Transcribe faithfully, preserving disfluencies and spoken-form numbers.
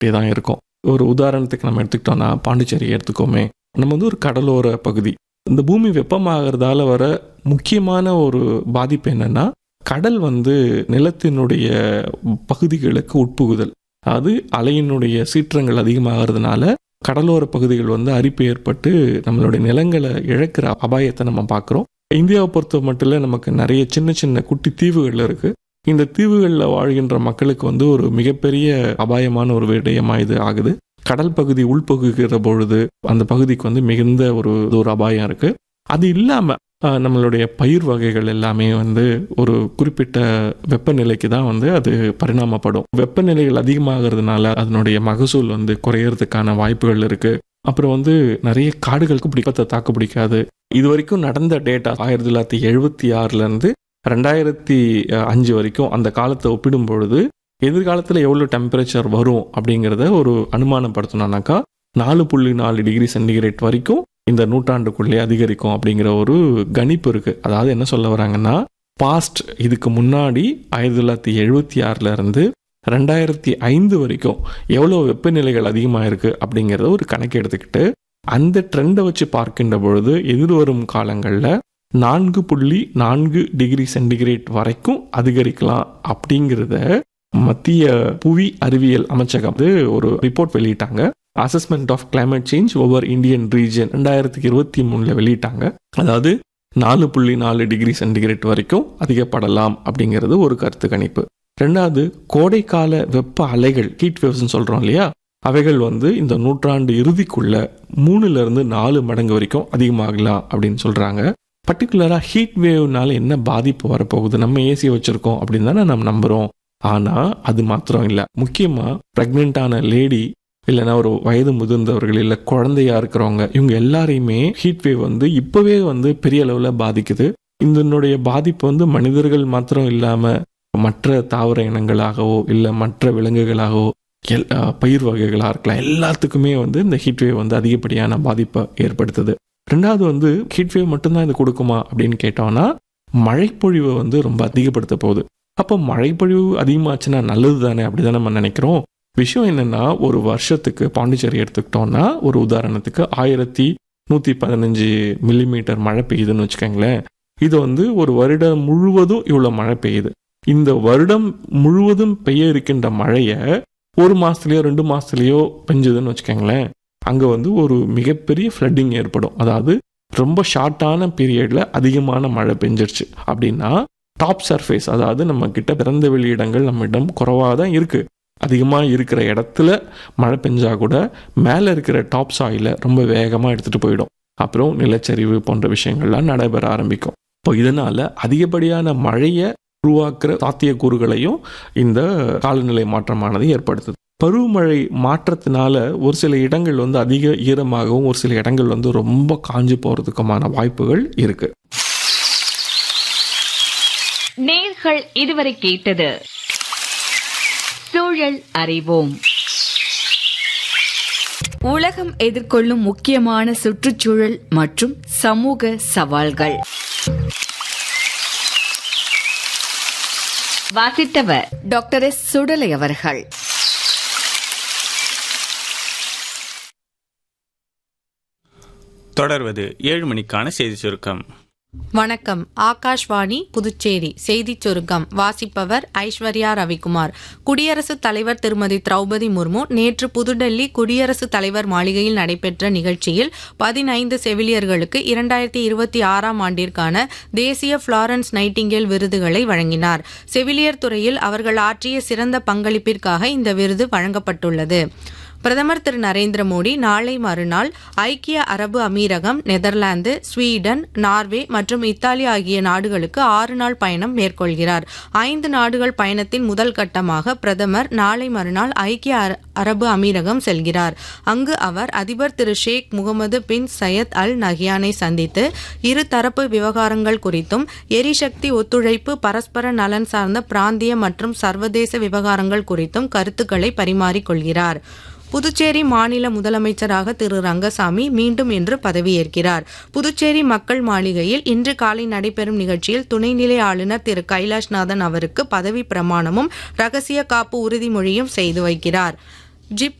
தான் இருக்கும். ஒரு உதாரணத்துக்கு நம்ம எடுத்துக்கிட்டோம்னா பாண்டிச்சேரி எடுத்துக்கோமே. நம்ம வந்து ஒரு கடலோர பகுதி. இந்த பூமி வெப்பமாகறதால வர முக்கியமான ஒரு பாதிப்பு என்னன்னா, கடல் வந்து நிலத்தினுடைய பகுதிகளுக்கு உட்புகுதல். அது அலையினுடைய சீற்றங்கள் அதிகமாகிறதுனால கடலோர பகுதிகள் வந்து அரிப்பு ஏற்பட்டு நம்மளுடைய நிலங்களை இழக்கிற அபாயத்தை நம்ம பார்க்குறோம். இந்தியாவை பொறுத்த மட்டும் நமக்கு நிறைய சின்ன சின்ன குட்டி தீவுகள் இருக்குது. இந்த தீவுகளில் வாழ்கின்ற மக்களுக்கு வந்து ஒரு மிகப்பெரிய அபாயமான ஒரு விடயமாக இது ஆகுது. கடல் பகுதி உள்பகுகிற பொழுது அந்த பகுதிக்கு வந்து மிகுந்த ஒரு ஒரு அபாயம் இருக்குது. அது இல்லாமல் நம்மளுடைய பயிர் வகைகள் எல்லாமே வந்து ஒரு குறிப்பிட்ட வெப்பநிலைக்கு தான் வந்து அது பரிணாமப்படும். வெப்பநிலைகள் அதிகமாகிறதுனால அதனுடைய மகசூல் வந்து குறையறதுக்கான வாய்ப்புகள் இருக்குது. அப்புறம் வந்து நிறைய காடுகளுக்கு பிடிப்பத்தை தாக்கு பிடிக்காது. இது வரைக்கும் நடந்த டேட்டா ஆயிரத்தி தொள்ளாயிரத்தி எழுபத்தி ஆறுலேருந்து ரெண்டாயிரத்தி அஞ்சு வரைக்கும் அந்த காலத்தை ஒப்பிடும் பொழுது எதிர்காலத்தில் எவ்வளோ டெம்பரேச்சர் வரும் அப்படிங்கிறத ஒரு அனுமானப்படுத்தணும்னாக்கா நாலு புள்ளி நாலு டிகிரி சென்டிகிரேட் வரைக்கும் இந்த நூற்றாண்டுக்குள்ளே அதிகரிக்கும் அப்படிங்கிற ஒரு கணிப்பு இருக்குது. அதாவது என்ன சொல்ல வராங்கன்னா, பாஸ்ட் இதுக்கு முன்னாடி ஆயிரத்தி தொள்ளாயிரத்தி எழுபத்தி ஆறுல இருந்து ரெண்டாயிரத்தி ஐந்து வரைக்கும் எவ்வளோ வெப்பநிலைகள் அதிகமாக இருக்குது அப்படிங்கிறத ஒரு கணக்கு எடுத்துக்கிட்டு அந்த ட்ரெண்டை வச்சு பார்க்கின்ற பொழுது எதிர்வரும் காலங்களில் நான்கு புள்ளி நான்கு டிகிரி சென்டிகிரேட் வரைக்கும் அதிகரிக்கலாம் அப்படிங்கிறத மத்திய புவி அறிவியல் அமைச்சகம் வந்து ஒரு ரிப்போர்ட் வெளியிட்டாங்க. Assessment of climate change over Indian region ரெண்டாயிரத்தி இருபத்தி மூணுல வெளியிட்டாங்க. அதாவது நாலு புள்ளி நாலு டிகிரி சென்டிகிரேட் வரைக்கும் அதிகப்படலாம் அப்படிங்கிறது ஒரு கருத்து கணிப்பு. ரெண்டாவது, கோடைக்கால வெப்ப அலைகள் ஹீட் வேவ்ஸ்ன்னு சொல்கிறோம் இல்லையா, அவைகள் வந்து இந்த நூற்றாண்டு இறுதிக்குள்ள மூணுல இருந்து நாலு மடங்கு வரைக்கும் அதிகமாகலாம் அப்படின்னு சொல்கிறாங்க. பர்டிகுலராக ஹீட் வேவ்னால என்ன பாதிப்பு வரப்போகுது, நம்ம ஏசி வச்சுருக்கோம் அப்படின்னு தானே நம்ம நம்புகிறோம். ஆனால் அது மாத்திரம் இல்லை, முக்கியமாக ப்ரெக்னென்ட்டான லேடி இல்லைன்னா ஒரு வயது முதிர்ந்தவர்கள் இல்லை குழந்தையா இருக்கிறவங்க, இவங்க எல்லாரையுமே ஹீட் வேவ் வந்து இப்போவே வந்து பெரிய அளவில் பாதிக்குது. இதனுடைய பாதிப்பு வந்து மனிதர்கள் மாத்திரம் இல்லாமல் மற்ற தாவர இனங்களாகவோ இல்லை மற்ற விலங்குகளாகவோ எல் பயிர் வகைகளாக இருக்கலாம், எல்லாத்துக்குமே வந்து இந்த ஹீட் வேவ் வந்து அதிகப்படியான பாதிப்பை ஏற்படுத்துது. ரெண்டாவது வந்து ஹீட் வேவ் மட்டும்தான் இது கொடுக்குமா அப்படின்னு கேட்டோம்னா, மழைப்பொழிவை வந்து ரொம்ப அதிகப்படுத்த போகுது. அப்போ மழைப்பொழிவு அதிகமாச்சுன்னா நல்லது தானே, அப்படி தான் நம்ம நினைக்கிறோம். விஷயம் என்னென்னா, ஒரு வருஷத்துக்கு பாண்டிச்சேரி எடுத்துக்கிட்டோம்னா ஒரு உதாரணத்துக்கு ஆயிரத்தி நூற்றி பதினஞ்சு மில்லிமீட்டர் மழை பெய்யுதுன்னு வச்சுக்கோங்களேன். இது வந்து ஒரு வருடம் முழுவதும் இவ்வளோ மழை பெய்யுது. இந்த வருடம் முழுவதும் பெய்ய இருக்கின்ற மழையை ஒரு மாதத்துலேயோ ரெண்டு மாதத்துலேயோ பெஞ்சுதுன்னு வச்சுக்கோங்களேன், அங்கே வந்து ஒரு மிகப்பெரிய ஃப்ளட்டிங் ஏற்படும். அதாவது ரொம்ப ஷார்ட்டான பீரியடில் அதிகமான மழை பெஞ்சிருச்சு அப்படின்னா டாப் சர்ஃபேஸ், அதாவது நம்ம கிட்ட திறந்த வெளி இடங்கள் நம்மிடம் குறைவாக தான் இருக்குது. அதிகமாக இருக்கிற இடத்துல மழை பெஞ்சா கூட மேலே இருக்கிற டாப் சாயிலை ரொம்ப வேகமாக எடுத்துகிட்டு போயிடும். அப்புறம் நிலச்சரிவு போன்ற விஷயங்கள்லாம் நடைபெற ஆரம்பிக்கும். இப்போ இதனால் அதிகப்படியான மழையை உருவாக்குற சாத்தியக்கூறுகளையும் இந்த காலநிலை மாற்றமானது ஏற்படுத்துது. பருவமழை மாற்றத்தினால ஒரு சில இடங்கள் வந்து அதிக ஈரமாகவும் ஒரு சில இடங்கள் வந்து ரொம்ப காஞ்சு போகிறதுக்குமான வாய்ப்புகள் இருக்கு. நேர்கள் இதுவரை கேட்டது சூழல் அறிவோம். உலகம் எதிர்கொள்ளும் முக்கியமான சுற்றுச்சூழல் மற்றும் சமூக சவால்கள். வாசித்தவர் டாக்டர் எஸ் சுடலை அவர்கள். தொடர்வது ஏழு மணிக்கான செய்தி சுருக்கம். வணக்கம். ஆகாஷ்வாணி புதுச்சேரி செய்திச் சுருக்கம் வாசிப்பவர் ஐஸ்வர்யா ரவிக்குமார். குடியரசுத் தலைவர் திருமதி திரௌபதி முர்மு நேற்று புதுடெல்லி குடியரசுத் தலைவர் மாளிகையில் நடைபெற்ற நிகழ்ச்சியில் பதினைந்து செவிலியர்களுக்கு இரண்டாயிரத்தி இருபத்தி ஆறாம் ஆண்டிற்கான தேசிய புளோரன்ஸ் நைட்டிங்கேல் விருதுகளை வழங்கினார். செவிலியர் துறையில் அவர்கள் ஆற்றிய சிறந்த பங்களிப்பிற்காக இந்த விருது வழங்கப்பட்டுள்ளது. பிரதமர் திரு நரேந்திர மோடி நாளை மறுநாள் ஐக்கிய அரபு அமீரகம், நெதர்லாந்து, ஸ்வீடன், நார்வே மற்றும் இத்தாலி ஆகிய நாடுகளுக்கு ஆறு நாள் பயணம் மேற்கொள்கிறார். ஐந்து நாடுகள் பயணத்தின் முதல் கட்டமாக பிரதமர் நாளை மறுநாள் ஐக்கிய அரபு அமீரகம் செல்கிறார். அங்கு அவர் அதிபர் திரு ஷேக் முகமது பின் சையத் அல் நஹ்யானை சந்தித்து இருதரப்பு விவகாரங்கள் குறித்தும் எரிசக்தி ஒத்துழைப்பு, பரஸ்பர நலன் சார்ந்த பிராந்திய மற்றும் சர்வதேச விவகாரங்கள் குறித்தும் கருத்துக்களை பரிமாறிக்கொள்கிறார். புதுச்சேரி மாநில முதலமைச்சராக திரு ரங்கசாமி மீண்டும் இன்று பதவியேற்கிறார். புதுச்சேரி மக்கள் மாளிகையில் இன்று காலை நடைபெறும் நிகழ்ச்சியில் துணைநிலை ஆளுநர் திரு கைலாஷ்நாதன் அவருக்கு பதவி பிரமாணமும் ரகசிய காப்பு உறுதிமொழியும் செய்து வைக்கிறார். ஜிப்